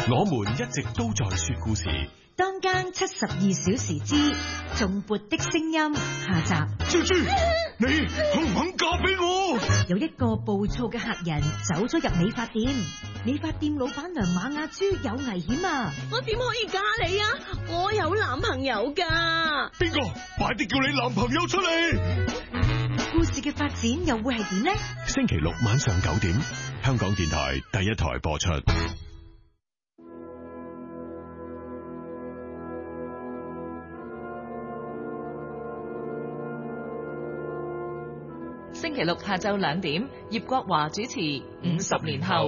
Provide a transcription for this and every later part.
我們一直都在說故事。 當間72小時之頌缽的聲音下集。 豬豬，你肯唔肯嫁俾我？ 有一個暴躁嘅客人走咗入理髮店，理髮店老闆娘馬雅珠有危險啊！ 我點可以嫁你啊？我有男朋友噶。 邊個？快啲叫你男朋友出嚟！ 故事嘅發展又會係點呢？ 星期六晚上9點，香港電台第一台播出。 星期六下晝2點，葉國華主持《50年後》。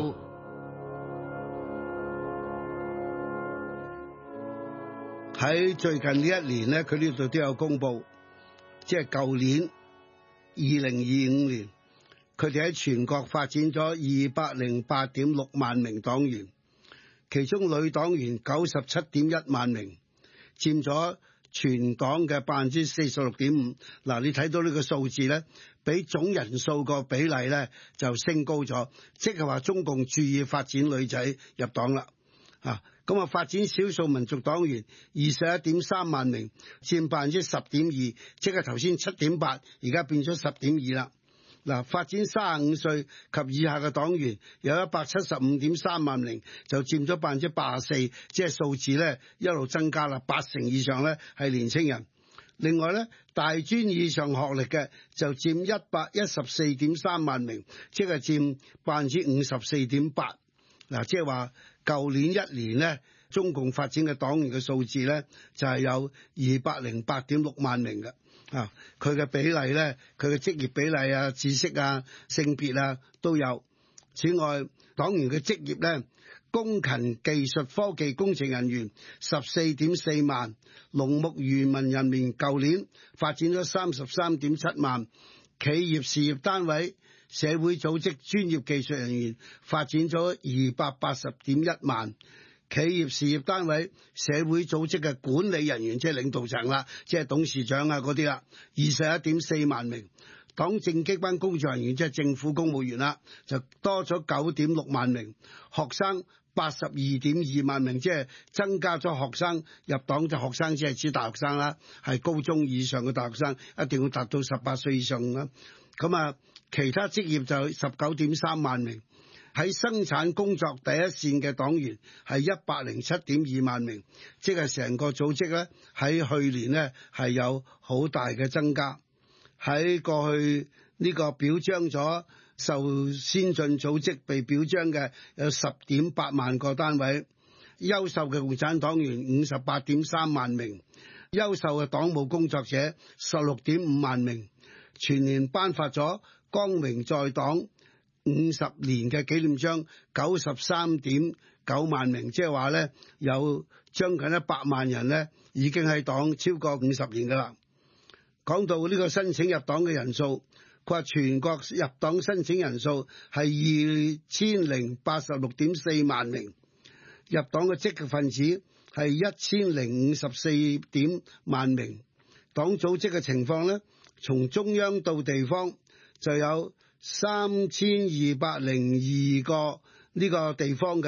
喺最近呢一年咧，佢呢度都有公布，即係舊年2025年，佢哋喺全國發展咗208.6萬名黨員，其中女黨員97.1萬名，佔咗全黨嘅46.5%。嗱，你睇到呢個數字咧，比總人數個比例咧就升高咗，即係話中共注意發展女仔入黨啦。咁發展少數民族黨員21.3萬名，佔10.2%，即係頭先7.8%，而家變咗10.2%啦。嗱，發展35歲及以下嘅黨員有175.3萬名，就佔咗84%，即係數字咧一路增加啦，80%以上咧係年青人。另外咧，大專以上學歷嘅就佔114.3萬名，即係佔54.8%。嗱，即係話舊年一年咧，中共發展嘅黨員嘅數字咧就係有208.6萬名嘅。佢嘅比例咧，佢嘅職業比例啊、知識啊、性別啊都有。此外，黨員嘅職業咧，工勤技術科技工程人員14.4萬，農牧漁民人員舊年發展咗33.7萬，企業事業單位、社會組織專業技術人員發展咗280.1萬，企業事業單位、社會組織嘅管理人員即係領導層啦，即係董事長啊嗰啲啦，21.4萬名。黨政機關工作人員即係政府公務員啦，就多咗9.6萬名。學生82.2萬名，即係增加咗學生入黨，就學生即係指大學生啦，係高中以上嘅大學生，一定要達到18歲以上啦。咁其他職業就19.3萬名。喺生產工作第一線嘅黨員係107.2萬名，即係成個組織咧喺去年咧係有好大嘅增加。喺過去呢個表彰咗受先進組織被表彰嘅有10.8萬個單位，優秀嘅共產黨員58.3萬名，優秀嘅黨務工作者16.5萬名，全年頒發咗光榮在黨50年嘅紀念章93.9萬名，即係話咧有將近100萬人咧已經喺黨超過50年噶啦。講到呢個申請入黨嘅人數，佢話全國入黨申請人數係2086.4萬名，入黨嘅積極分子係1054萬名。黨組織嘅情況咧，從中央到地方就有3202個呢個地方嘅